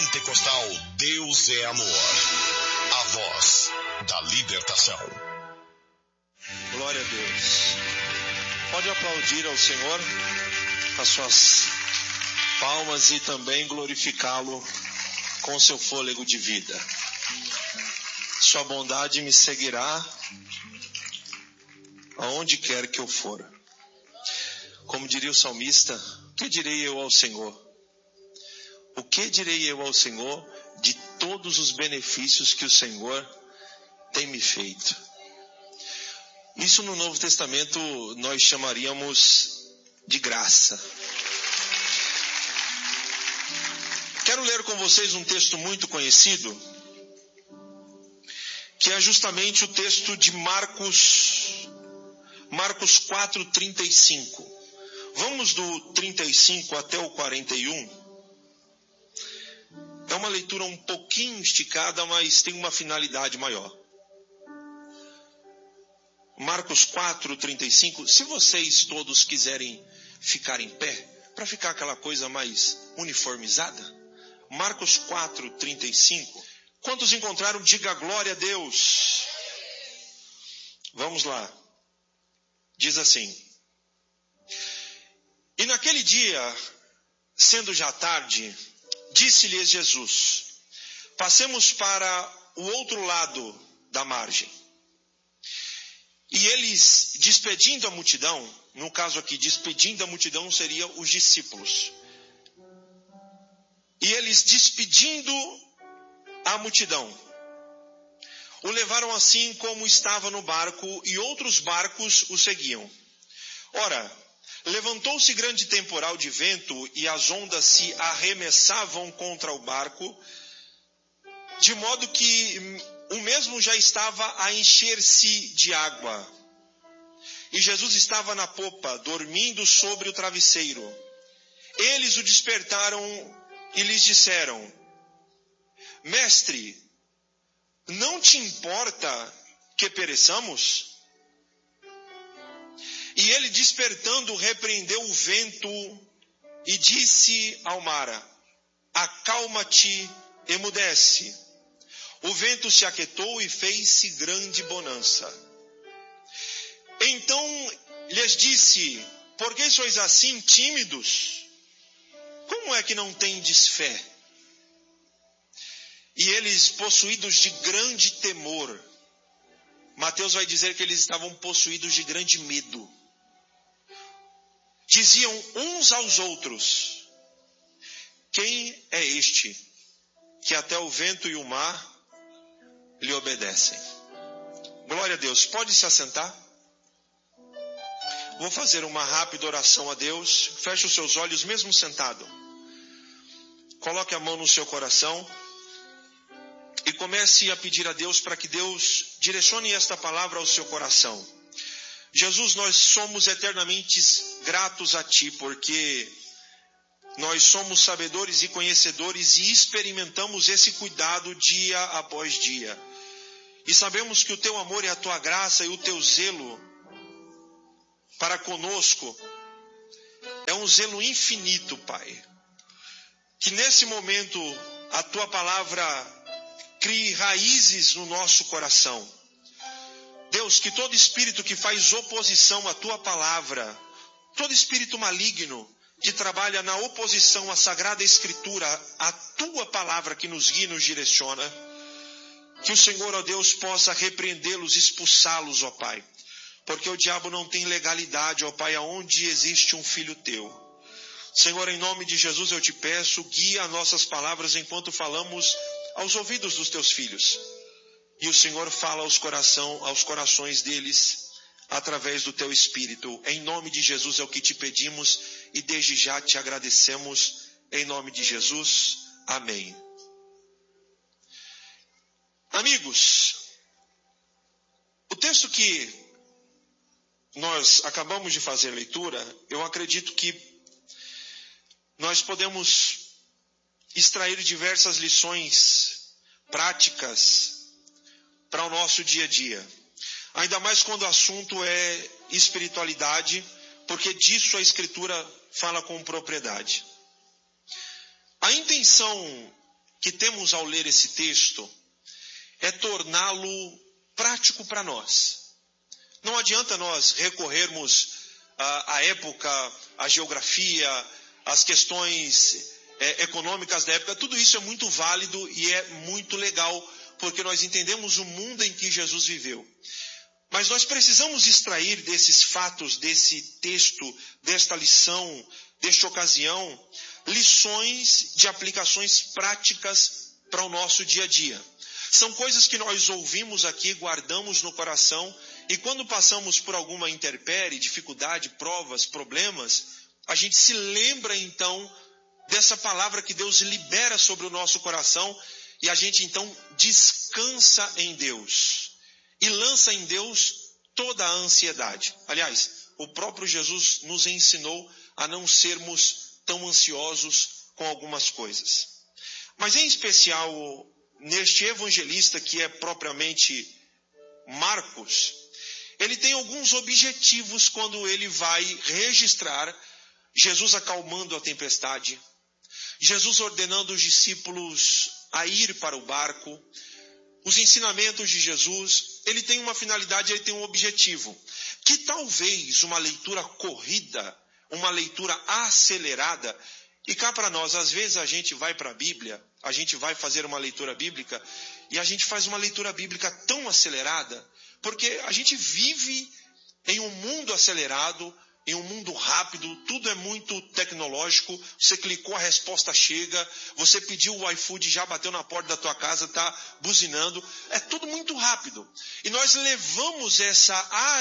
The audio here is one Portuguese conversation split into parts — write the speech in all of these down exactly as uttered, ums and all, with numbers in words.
Pentecostal Deus é Amor. A voz da libertação. Glória a Deus. Pode aplaudir ao Senhor com as suas palmas e também glorificá-lo com seu fôlego de vida. Sua bondade me seguirá aonde quer que eu for. Como diria o salmista, o que direi eu ao Senhor? O que direi eu ao Senhor de todos os benefícios que o Senhor tem me feito? Isso no Novo Testamento nós chamaríamos de graça. Quero ler com vocês um texto muito conhecido, que é justamente o texto de Marcos, Marcos quatro, trinta e cinco. Vamos do trinta e cinco até o quarenta e um. É uma leitura um pouquinho esticada, mas tem uma finalidade maior. Marcos quatro, trinta e cinco. Se vocês todos quiserem ficar em pé, para ficar aquela coisa mais uniformizada. Marcos quatro, trinta e cinco. Quantos encontraram? Diga glória a Deus. Vamos lá. Diz assim: E naquele dia, sendo já tarde, disse-lhes Jesus: Passemos para o outro lado da margem. E eles, despedindo a multidão, no caso aqui, despedindo a multidão seria os discípulos. E eles, despedindo a multidão, o levaram assim como estava no barco, e outros barcos o seguiam. Ora, levantou-se grande temporal de vento, e as ondas se arremessavam contra o barco, de modo que o mesmo já estava a encher-se de água. E Jesus estava na popa, dormindo sobre o travesseiro. Eles o despertaram e lhes disseram: Mestre, não te importa que pereçamos? E ele, despertando, repreendeu o vento e disse ao mar: Acalma-te, emudece. O vento se aquietou e fez-se grande bonança. Então lhes disse: Por que sois assim tímidos? Como é que não tendes fé? E eles, possuídos de grande temor, Mateus vai dizer que eles estavam possuídos de grande medo, diziam uns aos outros: Quem é este que até o vento e o mar lhe obedecem? Glória a Deus. Pode se assentar? Vou fazer uma rápida oração a Deus. Feche os seus olhos mesmo sentado. Coloque a mão no seu coração e comece a pedir a Deus para que Deus direcione esta palavra ao seu coração. Jesus, nós somos eternamente gratos a Ti, porque nós somos sabedores e conhecedores e experimentamos esse cuidado dia após dia. E sabemos que o Teu amor e a Tua graça e o Teu zelo para conosco é um zelo infinito, Pai. Que nesse momento a Tua palavra crie raízes no nosso coração. Deus, que todo espírito que faz oposição à Tua palavra, todo espírito maligno que trabalha na oposição à Sagrada Escritura, à Tua palavra que nos guia e nos direciona, que o Senhor, ó Deus, possa repreendê-los, expulsá-los, ó Pai. Porque o diabo não tem legalidade, ó Pai, aonde existe um filho Teu. Senhor, em nome de Jesus eu Te peço, guia nossas palavras enquanto falamos aos ouvidos dos Teus filhos. E o Senhor fala aos, coração, aos corações deles através do Teu Espírito. Em nome de Jesus é o que Te pedimos e desde já Te agradecemos. Em nome de Jesus, amém. Amigos, o texto que nós acabamos de fazer leitura, eu acredito que nós podemos extrair diversas lições práticas para o nosso dia a dia. Ainda mais quando o assunto é espiritualidade, porque disso a Escritura fala com propriedade. A intenção que temos ao ler esse texto é torná-lo prático para nós. Não adianta nós recorrermos à, à época, à geografia, às questões é, econômicas da época. Tudo isso é muito válido e é muito legal, porque nós entendemos o mundo em que Jesus viveu. Mas nós precisamos extrair desses fatos, desse texto, desta lição, desta ocasião, lições de aplicações práticas para o nosso dia a dia. São coisas que nós ouvimos aqui, guardamos no coração, e quando passamos por alguma intempérie, dificuldade, provas, problemas, a gente se lembra então dessa palavra que Deus libera sobre o nosso coração, e a gente então descansa em Deus e lança em Deus toda a ansiedade. Aliás, o próprio Jesus nos ensinou a não sermos tão ansiosos com algumas coisas. Mas em especial, neste evangelista que é propriamente Marcos, ele tem alguns objetivos quando ele vai registrar Jesus acalmando a tempestade, Jesus ordenando os discípulos a ir para o barco, os ensinamentos de Jesus. Ele tem uma finalidade, ele tem um objetivo, que talvez uma leitura corrida, uma leitura acelerada, e cá para nós, às vezes a gente vai para a Bíblia, a gente vai fazer uma leitura bíblica, e a gente faz uma leitura bíblica tão acelerada, porque a gente vive em um mundo acelerado, em um mundo rápido, tudo é muito tecnológico. Você clicou, a resposta chega, você pediu o iFood, já bateu na porta da tua casa, está buzinando. É tudo muito rápido. E nós levamos essa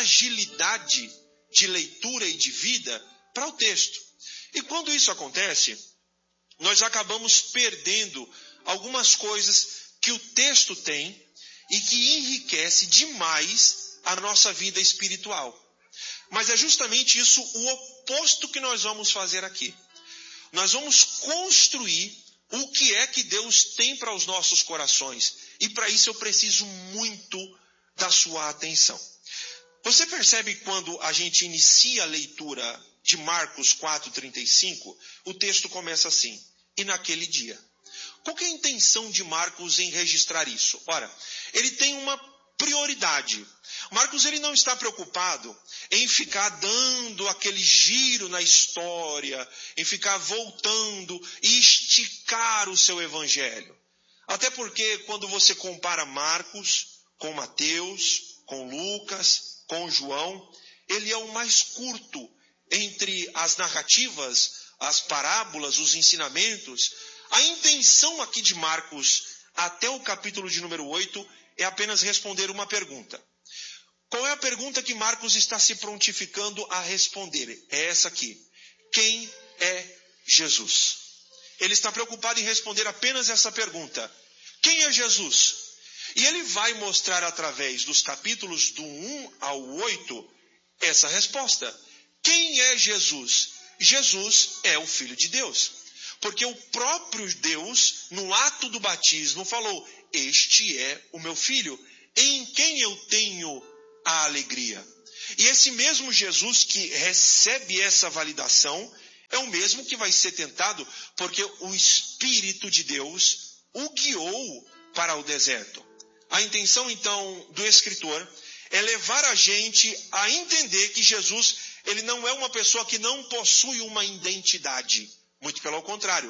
agilidade de leitura e de vida para o texto. E quando isso acontece, nós acabamos perdendo algumas coisas que o texto tem e que enriquece demais a nossa vida espiritual. Mas é justamente isso o oposto que nós vamos fazer aqui. Nós vamos construir o que é que Deus tem para os nossos corações. E para isso eu preciso muito da sua atenção. Você percebe quando a gente inicia a leitura de Marcos quatro, trinta e cinco, o texto começa assim: e naquele dia. Qual que é a intenção de Marcos em registrar isso? Ora, ele tem uma prioridade. Marcos ele não está preocupado em ficar dando aquele giro na história, em ficar voltando e esticar o seu evangelho. Até porque quando você compara Marcos com Mateus, com Lucas, com João, ele é o mais curto entre as narrativas, as parábolas, os ensinamentos. A intenção aqui de Marcos, até o capítulo de número oito, é apenas responder uma pergunta. Qual é a pergunta que Marcos está se prontificando a responder? É essa aqui: quem é Jesus? Ele está preocupado em responder apenas essa pergunta: quem é Jesus? E ele vai mostrar através dos capítulos do um ao oito essa resposta. Quem é Jesus? Jesus é o Filho de Deus. Porque o próprio Deus, no ato do batismo, falou: este é o meu Filho, em quem eu tenho a alegria. E esse mesmo Jesus que recebe essa validação é o mesmo que vai ser tentado, porque o Espírito de Deus o guiou para o deserto. A intenção, então, do escritor é levar a gente a entender que Jesus, ele não é uma pessoa que não possui uma identidade. Muito pelo contrário.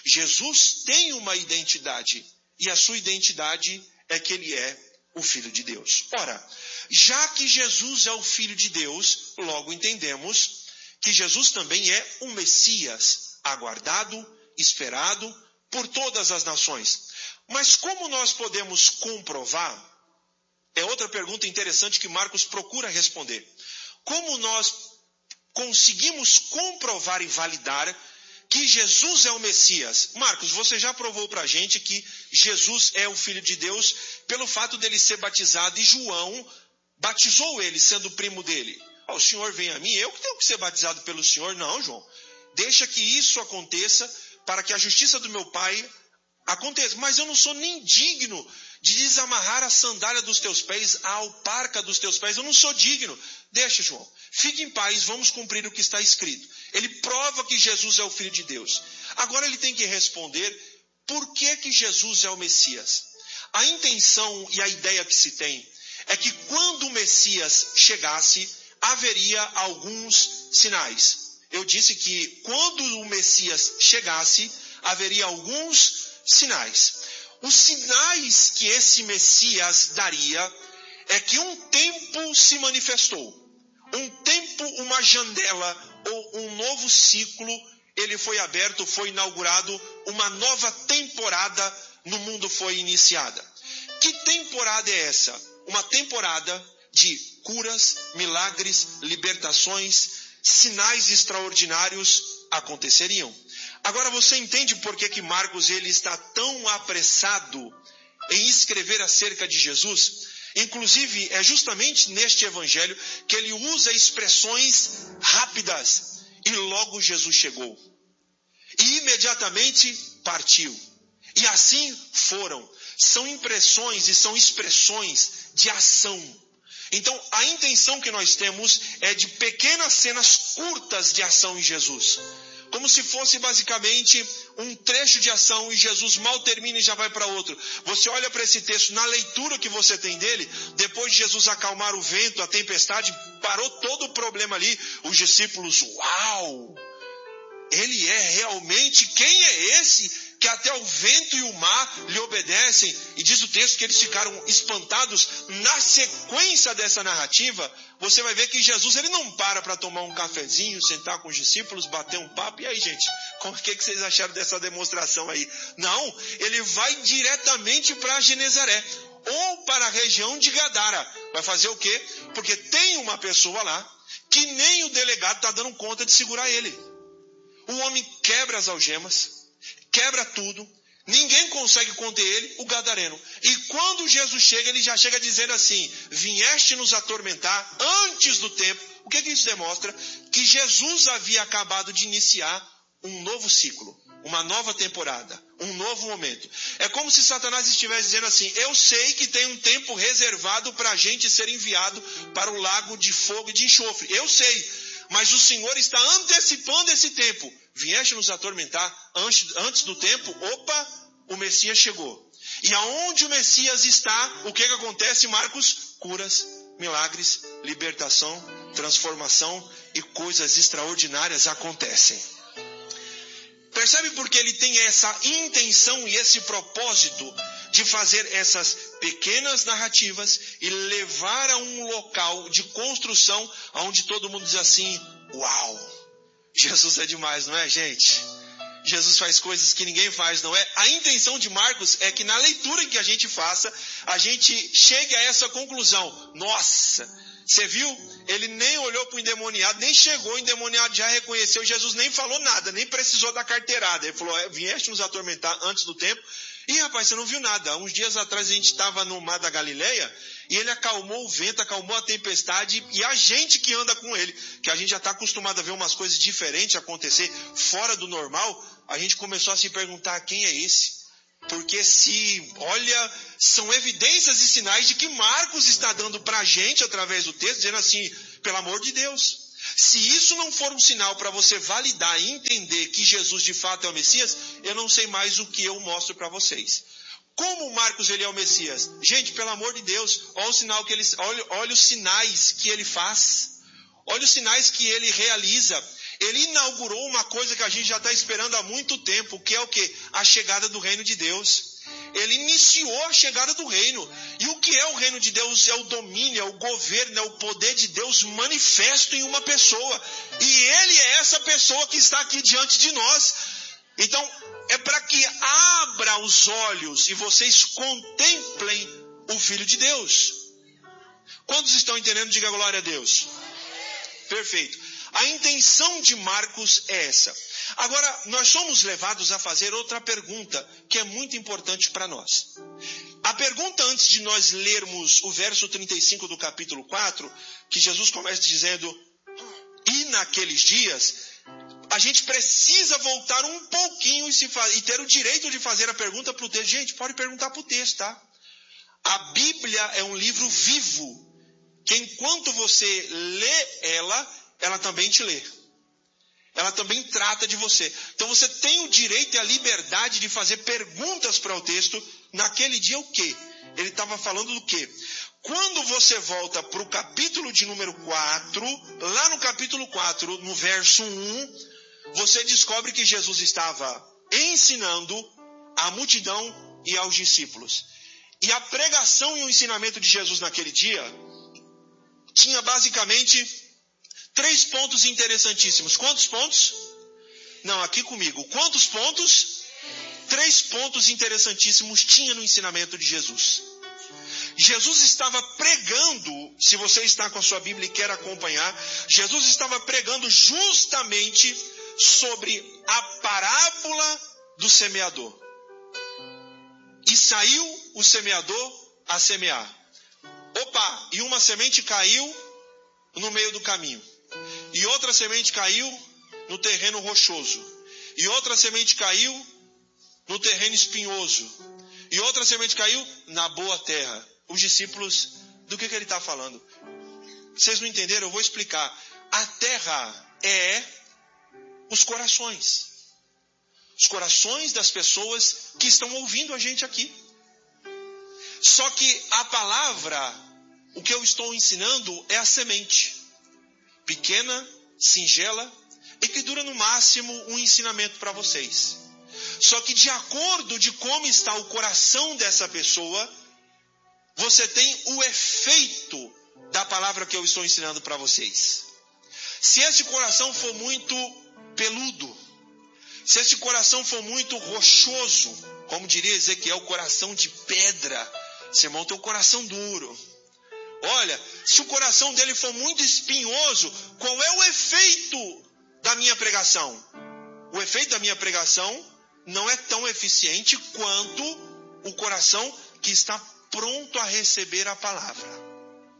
Jesus tem uma identidade, e a sua identidade é que ele é o Filho de Deus. Ora, já que Jesus é o Filho de Deus, logo entendemos que Jesus também é o Messias, aguardado, esperado por todas as nações. Mas como nós podemos comprovar? É outra pergunta interessante que Marcos procura responder. Como nós conseguimos comprovar e validar que Jesus é o Messias? Marcos, você já provou para a gente que Jesus é o Filho de Deus pelo fato dele ser batizado, e João batizou ele, sendo primo dele. Oh, o Senhor vem a mim, eu que tenho que ser batizado pelo Senhor? Não, João. Deixa que isso aconteça para que a justiça do meu Pai aconteça. Mas eu não sou nem digno de desamarrar a sandália dos teus pés, a alparca dos teus pés. Eu não sou digno. Deixa, João. Fique em paz, vamos cumprir o que está escrito. Ele prova que Jesus é o Filho de Deus. Agora ele tem que responder por que que Jesus é o Messias? A intenção e a ideia que se tem é que quando o Messias chegasse, haveria alguns sinais. Eu disse que quando o Messias chegasse, haveria alguns sinais. Os sinais que esse Messias daria é que um tempo se manifestou. Um tempo, uma janela ou um novo ciclo, ele foi aberto, foi inaugurado, uma nova temporada no mundo foi iniciada. Que temporada é essa? Uma temporada de curas, milagres, libertações, sinais extraordinários aconteceriam. Agora você entende por que que Marcos ele está tão apressado em escrever acerca de Jesus? Inclusive, é justamente neste evangelho que ele usa expressões rápidas. E logo Jesus chegou. E imediatamente partiu. E assim foram. São impressões e são expressões de ação. Então, a intenção que nós temos é de pequenas cenas curtas de ação em Jesus. Como se fosse basicamente um trecho de ação e Jesus mal termina e já vai para outro. Você olha para esse texto, na leitura que você tem dele, depois de Jesus acalmar o vento, a tempestade, parou todo o problema ali. Os discípulos, uau! Ele é realmente, quem é esse que até o vento e o mar lhe obedecem? E diz o texto que eles ficaram espantados. Na sequência dessa narrativa, você vai ver que Jesus ele não para para tomar um cafezinho, sentar com os discípulos, bater um papo. E aí, gente, como que, que vocês acharam dessa demonstração aí? Não, ele vai diretamente para Genezaré, ou para a região de Gadara. Vai fazer o quê? Porque tem uma pessoa lá que nem o delegado está dando conta de segurar ele. O homem quebra as algemas, quebra tudo, ninguém consegue conter ele, o gadareno. E quando Jesus chega, ele já chega dizendo assim: vieste nos atormentar antes do tempo. O que que isso demonstra? Que Jesus havia acabado de iniciar um novo ciclo, uma nova temporada, um novo momento. É como se Satanás estivesse dizendo assim: eu sei que tem um tempo reservado para a gente ser enviado para o lago de fogo e de enxofre. Eu sei, mas o Senhor está antecipando esse tempo. Vieste nos atormentar antes, antes do tempo. Opa, o Messias chegou. E aonde o Messias está, o que que acontece, Marcos? Curas, milagres, libertação, transformação e coisas extraordinárias acontecem. Percebe porque ele tem essa intenção e esse propósito de fazer essas pequenas narrativas e levar a um local de construção onde todo mundo diz assim: uau, Jesus é demais, não é, gente? Jesus faz coisas que ninguém faz, não é? A intenção de Marcos é que na leitura que a gente faça, a gente chegue a essa conclusão. Nossa, você viu? Ele nem olhou para o endemoniado, nem chegou, o endemoniado já reconheceu, Jesus nem falou nada, nem precisou da carteirada. Ele falou: vieste nos atormentar antes do tempo. Ih, rapaz, você não viu nada. Uns dias atrás a gente estava no mar da Galileia e ele acalmou o vento, acalmou a tempestade, e a gente que anda com ele, que a gente já está acostumado a ver umas coisas diferentes acontecer fora do normal, a gente começou a se perguntar: quem é esse? Porque se, olha, são evidências e sinais de que Marcos está dando para a gente através do texto, dizendo assim: pelo amor de Deus, se isso não for um sinal para você validar e entender que Jesus de fato é o Messias, eu não sei mais o que eu mostro para vocês. Como Marcos ele é o Messias? Gente, pelo amor de Deus, olha o sinal que ele, olha, olha os sinais que ele faz, olha os sinais que ele realiza. Ele inaugurou uma coisa que a gente já está esperando há muito tempo, que é o quê? A chegada do reino de Deus. Ele iniciou a chegada do reino. E o que é o reino de Deus? É o domínio, é o governo, é o poder de Deus manifesto em uma pessoa. E ele é essa pessoa que está aqui diante de nós. Então, é para que abra os olhos e vocês contemplem o Filho de Deus. Quantos estão entendendo? Diga glória a Deus. Perfeito. A intenção de Marcos é essa. Agora, nós somos levados a fazer outra pergunta, que é muito importante para nós. A pergunta, antes de nós lermos o verso trinta e cinco do capítulo quatro, que Jesus começa dizendo: e naqueles dias, a gente precisa voltar um pouquinho e, se fa- e ter o direito de fazer a pergunta para o texto. Gente, pode perguntar para o texto, tá? A Bíblia é um livro vivo, que enquanto você lê ela, ela também te lê. ela também trata de você. Então você tem o direito e a liberdade de fazer perguntas para o texto. Naquele dia o quê? Ele estava falando do quê? Quando você volta para o capítulo de número quatro, lá no capítulo quatro, no verso um, você descobre que Jesus estava ensinando a multidão e aos discípulos. E a pregação e o ensinamento de Jesus naquele dia tinha basicamente três pontos interessantíssimos. Quantos pontos? Não, aqui comigo. Quantos pontos? Três pontos interessantíssimos tinha no ensinamento de Jesus. Jesus estava pregando, se você está com a sua Bíblia e quer acompanhar, Jesus estava pregando justamente sobre a parábola do semeador. E saiu o semeador a semear. Opa, e uma semente caiu no meio do caminho. E outra semente caiu no terreno rochoso. E outra semente caiu no terreno espinhoso. E outra semente caiu na boa terra. Os discípulos, do que, que ele está falando? Vocês não entenderam? Eu vou explicar. A terra é os corações. Os corações das pessoas que estão ouvindo a gente aqui. Só que a palavra, o que eu estou ensinando é a semente. Pequena, singela, e que dura no máximo um ensinamento para vocês. Só que de acordo de como está o coração dessa pessoa, você tem o efeito da palavra que eu estou ensinando para vocês. Se esse coração for muito peludo, se esse coração for muito rochoso, como diria Ezequiel, coração de pedra, esse irmão tem um coração duro. Olha, se o coração dele for muito espinhoso, qual é o efeito da minha pregação? O efeito da minha pregação não é tão eficiente quanto o coração que está pronto a receber a palavra.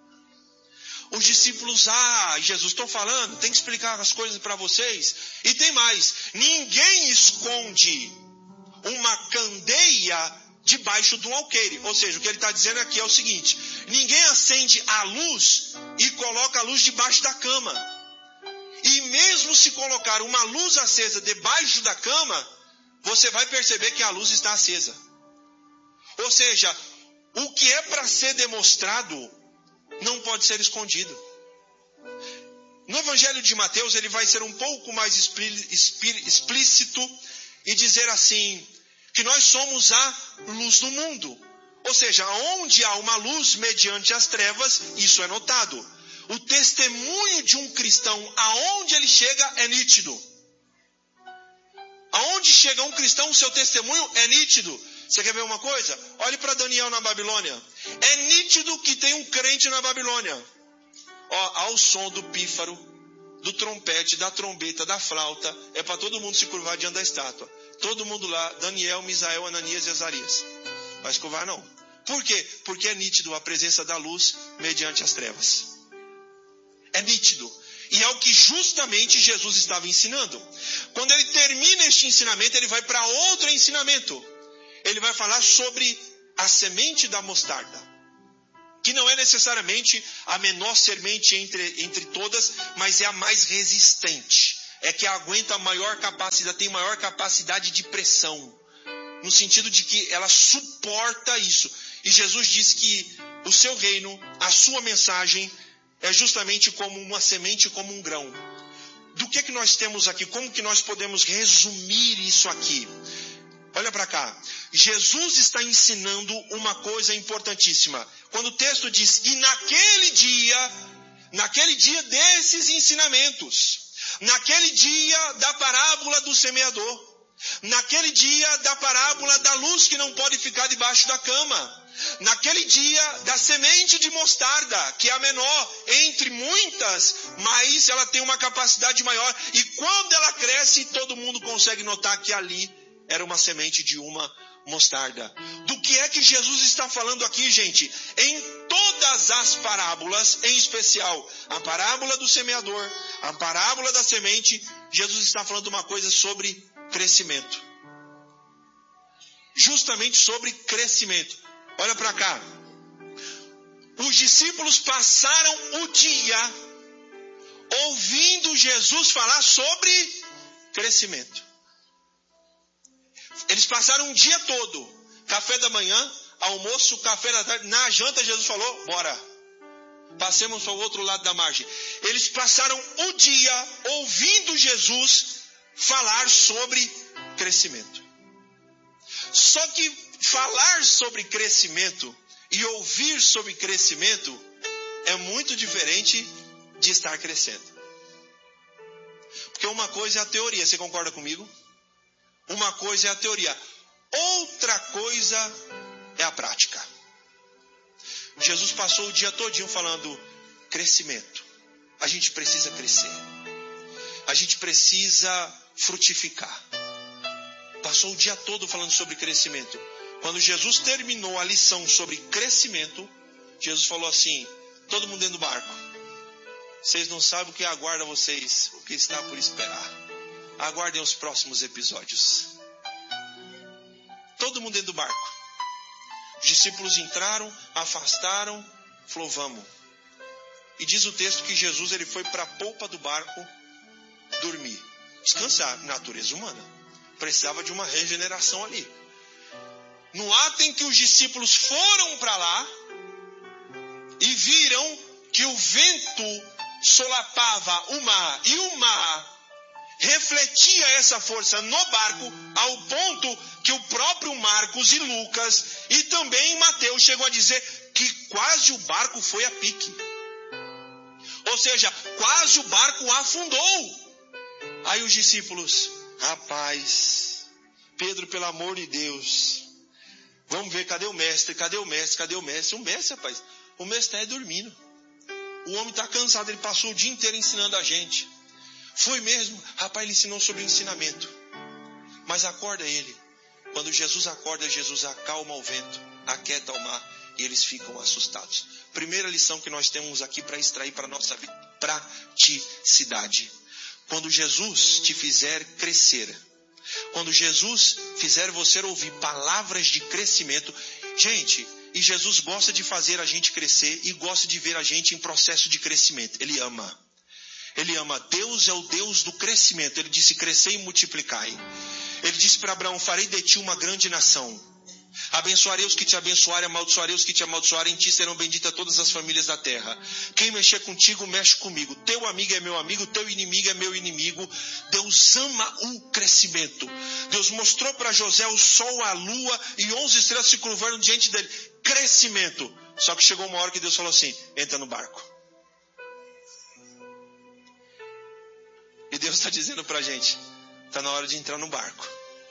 Os discípulos, ah, Jesus, estou falando, tem que explicar as coisas para vocês. E tem mais, ninguém esconde uma candeia debaixo de um alqueire. Ou seja, o que ele está dizendo aqui é o seguinte: ninguém acende a luz e coloca a luz debaixo da cama. E mesmo se colocar uma luz acesa debaixo da cama, você vai perceber que a luz está acesa. Ou seja, o que é para ser demonstrado não pode ser escondido. No Evangelho de Mateus, ele vai ser um pouco mais explícito e dizer assim, que nós somos a luz do mundo. Ou seja, onde há uma luz mediante as trevas, isso é notado. O testemunho de um cristão, aonde ele chega, é nítido. Aonde chega um cristão, o seu testemunho é nítido. Você quer ver uma coisa? Olhe para Daniel na Babilônia. É nítido que tem um crente na Babilônia. Ó, ao som do pífaro, do trompete, da trombeta, da flauta, é para todo mundo se curvar diante da estátua. Todo mundo lá, Daniel, Misael, Ananias e Azarias. Vai se curvar não. Por quê? Porque é nítido a presença da luz mediante as trevas. É nítido. E é o que justamente Jesus estava ensinando. Quando ele termina este ensinamento, ele vai para outro ensinamento. Ele vai falar sobre a semente da mostarda, que não é necessariamente a menor semente entre, entre todas, mas é a mais resistente. É que aguenta a maior capacidade, tem maior capacidade de pressão, no sentido de que ela suporta isso. E Jesus disse que o seu reino, a sua mensagem, é justamente como uma semente, como um grão. Do que que nós temos aqui? Como que nós podemos resumir isso aqui? Olha para cá. Jesus está ensinando uma coisa importantíssima. Quando o texto diz, e naquele dia, naquele dia desses ensinamentos, naquele dia da parábola do semeador, naquele dia da parábola da luz que não pode ficar debaixo da cama, naquele dia da semente de mostarda, que é a menor entre muitas, mas ela tem uma capacidade maior, e quando ela cresce, todo mundo consegue notar que ali era uma semente de uma mostarda. Do que é que Jesus está falando aqui, gente? Em todas as parábolas, em especial a parábola do semeador, a parábola da semente, Jesus está falando uma coisa sobre crescimento. Justamente sobre crescimento. Olha para cá. Os discípulos passaram o dia ouvindo Jesus falar sobre crescimento. Eles passaram um dia todo, café da manhã, almoço, café da tarde, na janta Jesus falou, bora, passemos para o outro lado da margem. Eles passaram o dia ouvindo Jesus falar sobre crescimento. Só que falar sobre crescimento e ouvir sobre crescimento é muito diferente de estar crescendo. Porque uma coisa é a teoria, você concorda comigo? Uma coisa é a teoria, outra coisa é a prática. Jesus passou o dia todinho falando crescimento. A gente precisa crescer. A gente precisa frutificar. Passou o dia todo falando sobre crescimento. Quando Jesus terminou a lição sobre crescimento, Jesus falou assim, todo mundo dentro do barco. Vocês não sabem o que aguarda vocês, o que está por esperar. Aguardem os próximos episódios. Todo mundo dentro do barco. Os discípulos entraram, afastaram, falou, vamos. E diz o texto que Jesus ele foi para a polpa do barco dormir. Descansar, natureza humana. Precisava de uma regeneração ali. No ato em que os discípulos foram para lá e viram que o vento solapava o mar e o mar refletia essa força no barco ao ponto que o próprio Marcos e Lucas e também Mateus chegou a dizer que quase o barco foi a pique. Ou seja, quase o barco afundou. Aí os discípulos, rapaz, Pedro, pelo amor de Deus, vamos ver, cadê o mestre, cadê o mestre, cadê o mestre? O mestre, rapaz, o mestre está dormindo. O homem está cansado, ele passou o dia inteiro ensinando a gente. Foi mesmo, rapaz, ele ensinou sobre o ensinamento. Mas acorda ele. Quando Jesus acorda, Jesus acalma o vento, aquieta o mar e eles ficam assustados. Primeira lição que nós temos aqui para extrair para a nossa vida, praticidade. Quando Jesus te fizer crescer, quando Jesus fizer você ouvir palavras de crescimento, gente, e Jesus gosta de fazer a gente crescer e gosta de ver a gente em processo de crescimento. Ele ama. Ele ama. Deus é o Deus do crescimento. Ele disse, crescei e multiplicai. Ele disse para Abraão, farei de ti uma grande nação. Abençoarei os que te abençoarem, amaldiçoarei os que te amaldiçoarem, em ti serão benditas todas as famílias da terra. Quem mexer contigo, mexe comigo. Teu amigo é meu amigo, teu inimigo é meu inimigo. Deus ama o crescimento. Deus mostrou para José o sol, a lua e onze estrelas se curvaram diante dele. Crescimento. Só que chegou uma hora que Deus falou assim, entra no barco. E Deus está dizendo para a gente, está na hora de entrar no barco.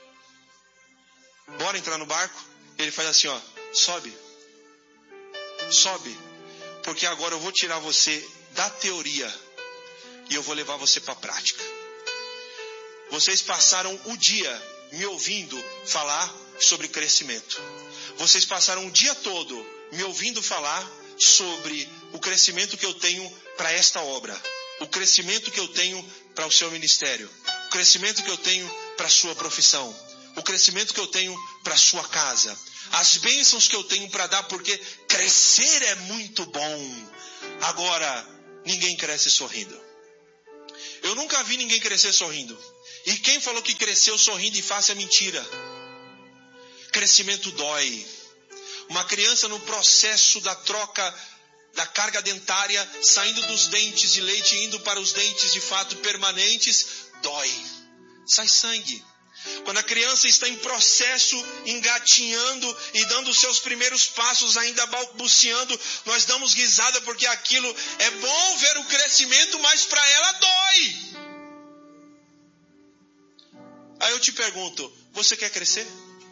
Bora entrar no barco? Ele faz assim, ó, sobe. Sobe. Porque agora eu vou tirar você da teoria e eu vou levar você para a prática. Vocês passaram o dia me ouvindo falar sobre crescimento. Vocês passaram o dia todo me ouvindo falar sobre o crescimento que eu tenho para esta obra. O crescimento que eu tenho para o seu ministério. O crescimento que eu tenho para a sua profissão. O crescimento que eu tenho para a sua casa. As bênçãos que eu tenho para dar, porque crescer é muito bom. Agora, ninguém cresce sorrindo. Eu nunca vi ninguém crescer sorrindo. E quem falou que cresceu sorrindo e fácil é mentira. Crescimento dói. Uma criança no processo da troca da carga dentária, saindo dos dentes de leite e indo para os dentes de fato permanentes, dói. Sai sangue. Quando a criança está em processo, engatinhando e dando os seus primeiros passos, ainda balbuciando, nós damos risada porque aquilo é bom ver o crescimento, mas para ela dói. Aí eu te pergunto, você quer crescer?